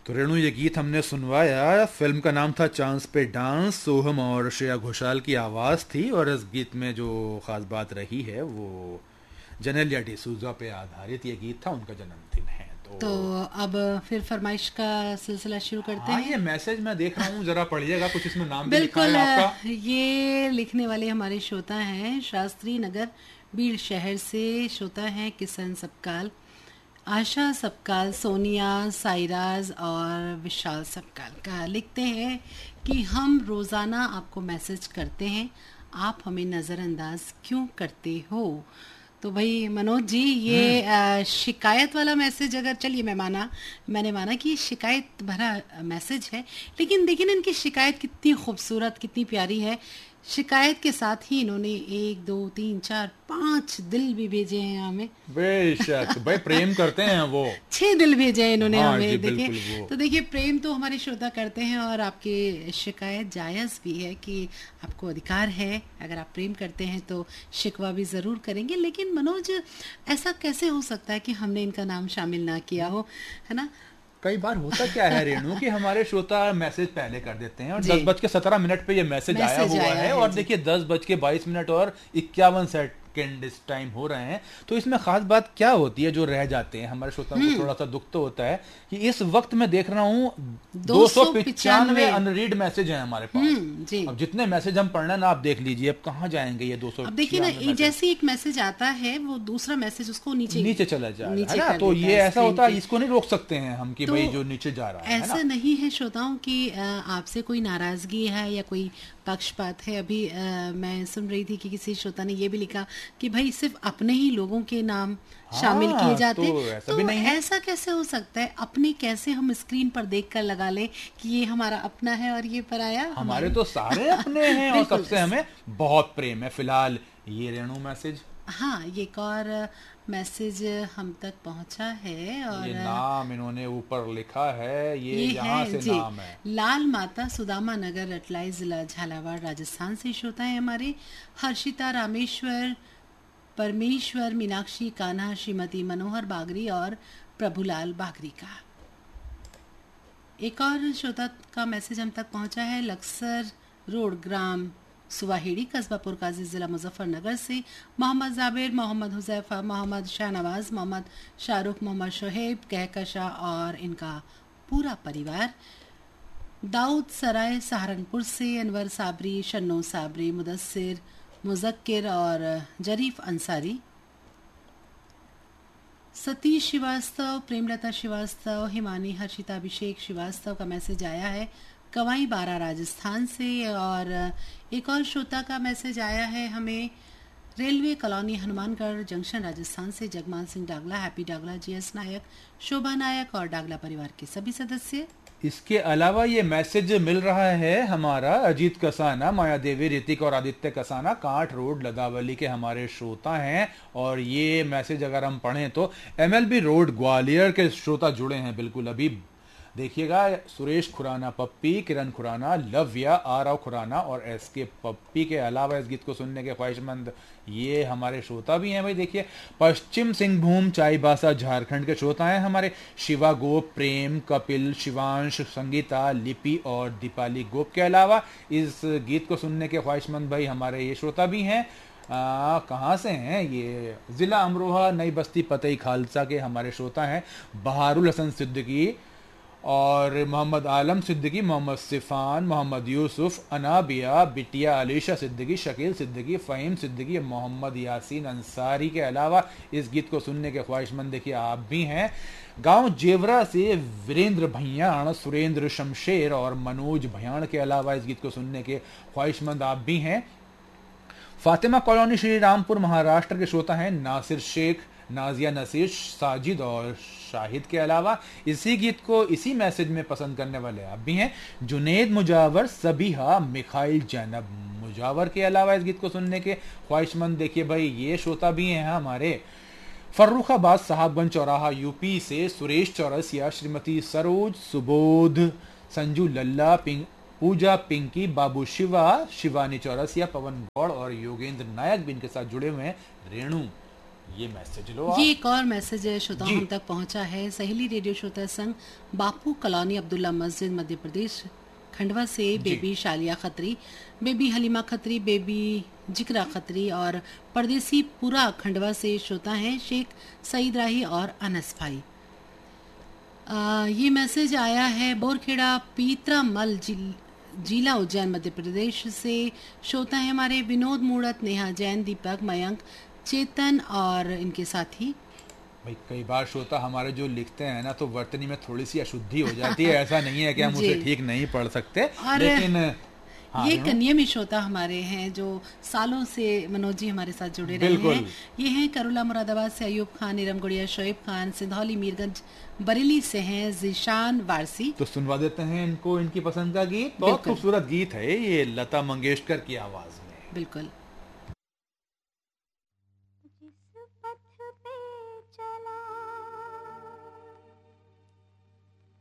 तो रेणु, ये गीत हमने सुनवाया। फिल्म का नाम था चांस पे डांस। सोहम और श्रेया घोषाल की आवाज़ थी, और इस गीत में जो ख़ास बात रही है वो जेनेलिया डिसूजा पे आधारित ये गीत था। उनका जन्मदिन है तो तो। अब फिर फरमाइश का सिलसिला शुरू करते हाँ, हैं। ये मैसेज मैं देख रहा हूँ, ज़रा पढ़िएगा। कुछ इसमें नाम भी लिखा है बिल्कुल। आपका। ये लिखने वाले हमारे श्रोता हैं शास्त्री नगर बीड़ शहर से। श्रोता हैं किशन सबकाल, आशा सबकाल, सोनिया, साइराज और विशाल सबकाल का। लिखते हैं कि हम रोज़ाना आपको मैसेज करते हैं, आप हमें नज़रअंदाज क्यों करते हो। तो भाई मनोज जी, ये शिकायत वाला मैसेज, अगर चलिए मैंने माना कि शिकायत भरा मैसेज है, लेकिन देखिए ना इनकी शिकायत कितनी खूबसूरत, कितनी प्यारी है। शिकायत के साथ ही इन्होंने 1 2 3 4 5 दिल भी भेजे हैं हमें। बेशक भाई, प्रेम करते हैं वो। 6 दिल भेजे हैं इन्होंने हाँ हमें। जी, देखिए, बिल्कुल वो। तो देखिए प्रेम तो हमारे श्रोता करते हैं, और आपकी शिकायत जायज़ भी है कि आपको अधिकार है। अगर आप प्रेम करते हैं तो शिकवा भी ज़रूर करेंगे। लेकिन मनोज, ऐसा कैसे हो सकता है कि हमने इनका नाम शामिल ना किया हो, है ना। कई बार होता क्या है रेणु कि हमारे श्रोता मैसेज पहले कर देते हैं, और जी। 10:17 पे ये मैसेज आया मैसेज हुआ आया है, है और जी। देखिए 10:22 और 51 सेकंड इस टाइम हो रहे हैं। तो इसमें खास बात क्या होती है, जो रह जाते हैं हमारे श्रोताओं को थोड़ा सा दुख तो होता है कि इस वक्त मैं देख रहा हूँ 295 अनरीड मैसेज हैं हमारे पास। जी। अब जितने मैसेज हम पढ़ना ना, आप देख लीजिए अब कहाँ जाएंगे ये अब देखिए ना, 295 जैसे एक मैसेज आता है, वो दूसरा मैसेज उसको नीचे चला जा रहा है नीचे ना। कर तो देता ये है ऐसा स्क्रीन होता है, पे। इसको नहीं रोक सकते हैं हम कि तो भाई जो नीचे जा रहा है ऐसा ना। नहीं है श्रोताओं कि आपसे कोई नाराजगी है या कोई पक्षपात है। अभी मैं सुन रही थी कि किसी श्रोता ने ये भी लिखा कि भाई सिर्फ अपने ही लोगों के नाम शामिल किए हाँ, जाते। तो ऐसा भी नहीं है। ऐसा कैसे हो सकता है? अपने कैसे हम स्क्रीन पर देखकर लगा ले कि ये हमारा अपना है और ये पराया हमारे तो सारे अपने हैं, और बिल्कुल। सबसे हमें बहुत प्रेम है। फिलहाल ये रेणु मैसेज, हाँ, ये एक और मैसेज हम तक पहुंचा है, और ये नाम इन्होंने ऊपर लिखा है, ये ये यहाँ है से जी नाम है। लाल माता सुदामा नगर, रटलाई जिला झालावाड़ राजस्थान से श्रोता है हमारे। हर्षिता, रामेश्वर, परमेश्वर, मीनाक्षी, कान्हा, श्रीमती मनोहर बागरी और प्रभुलाल बागरी का। एक और श्रोता का मैसेज हम तक पहुंचा है लक्सर रोड, ग्राम सुवाहिड़ी, कस्बा पुरकाजी, जिला मुजफ्फरनगर से। मोहम्मद जाबिर, मोहम्मद हुजैफा, मोहम्मद शाहनवाज, मोहम्मद शाहरुख, मोहम्मद शोहेब, कहकशा और इनका पूरा परिवार। दाऊद सराय सहारनपुर से अनवर साबरी, शन्नो साबरी, मुदस्सिर, मुजक्किर और जरीफ अंसारी। सतीश श्रीवास्तव, प्रेमलता श्रीवास्तव, हिमानी, हर्षिता, अभिषेक श्रीवास्तव का मैसेज आया है कवाई बारा राजस्थान से। और एक और श्रोता का मैसेज आया है हमें railway colony, Hanumangarh junction, Rajasthan से। जगमान सिंह डागला, हैप्पी डागला, जीएस नायक, शोभा नायक और डागला परिवार के सभी सदस्य। इसके अलावा ये मैसेज मिल रहा है हमारा अजीत कसाना, माया देवी, ऋतिक और आदित्य कसाना, कांठ रोड, लदावली के हमारे श्रोता हैं। और ये मैसेज अगर हम पढ़ें तो एमएलबी रोड ग्वालियर के श्रोता जुड़े हैं। बिल्कुल अभी देखिएगा, सुरेश खुराना पप्पी, किरण खुराना, लव्या, आरव खुराना और एसके पप्पी के अलावा इस गीत को सुनने के ख्वाहिशमंद ये हमारे श्रोता भी हैं। भाई देखिए, पश्चिम सिंहभूम चाईबासा झारखंड के श्रोता हैं हमारे शिवा गोप, प्रेम, कपिल, शिवांश, संगीता, लिपि और दीपाली गोप के अलावा इस गीत को सुनने के ख्वाहिशमंद भाई हमारे ये श्रोता भी हैं। कहाँ से हैं ये? जिला अमरोहा, नई बस्ती, पतई खालसा के हमारे श्रोता हैं बहारुल हसन सिद्दीकी और मोहम्मद आलम सिद्दीकी, मोहम्मद सिफान, मोहम्मद यूसुफ, अनाबिया, बिटिया अलीशा सिद्दीकी, शकील सिद्दीकी, फ़हीम सिद्दीकी, मोहम्मद यासीन अंसारी के अलावा इस गीत को सुनने के ख्वाहिशमंद देखिए आप भी हैं। गांव जेवरा से वीरेंद्र भैयाण, सुरेंद्र शमशेर और मनोज भैयाण के अलावा इस गीत को सुनने के ख्वाहिशमंद आप भी हैं। फातिमा कॉलोनी, श्री रामपुर, महाराष्ट्र के श्रोता हैं नासिर शेख, नाजिया नसीर, साजिद और शाहिद के अलावा इसी गीत को इसी मैसेज में पसंद करने वाले आप भी हैं जुनेद मुजावर, सबीहा, मिखाइल, जैनब मुजावर के अलावा इस गीत को सुनने के ख्वाहिशमंद देखिए भाई ये श्रोता भी हैं हमारे फर्रुखाबाद, साहबगंज चौराहा यूपी से सुरेश चौरसिया, श्रीमती सरोज, सुबोध, संजू लल्ला, पूजा पिंकी, बाबू शिवा, शिवानी चौरसिया, पवन गौड़ और योगेंद्र नायक भी इनके साथ जुड़े हुए हैं। रेणु, ये मैसेज लो आप। ये एक और मैसेज है श्रोताओं जी। हम तक पहुंचा है। सहेली रेडियो श्रोता संघ बापू कॉलोनी अब्दुल्ला मस्जिद मध्य प्रदेश खंडवा से baby Shaliya Khatri, baby Halima Khatri, baby जिक्रा खत्री और परदेसी पूरा खंडवा से श्रोता हैं शेख सईद राही और अनस भाई। ये मैसेज आया है बोरखेड़ा पीतरामल जिला उज्जैन मध्य प्रदेश से श्रोता है हमारे विनोद मूड़त, नेहा जैन, दीपक, मयंक, चेतन और इनके साथी। भाई कई बार श्रोता हमारे जो लिखते हैं ना तो वर्तनी में थोड़ी सी अशुद्धि हो जाती है। ऐसा नहीं है कि हम जी। उसे ठीक नहीं पढ़ सकते, और लेकिन हाँ, ये नियमित श्रोता हमारे हैं जो सालों से मनोज जी हमारे साथ जुड़े रहे बिल्कुल। हैं। ये हैं करुला मुरादाबाद से अयूब खान, नीरम गुड़िया, शोएब खान, सिंधौली मीरगंज बरेली से हैं जिशान वारसी। तो सुनवा देते हैं इनको इनकी पसंद का गीत। बहुत बिल्कुल। खूबसूरत गीत है ये, लता मंगेशकर की आवाज में। बिल्कुल।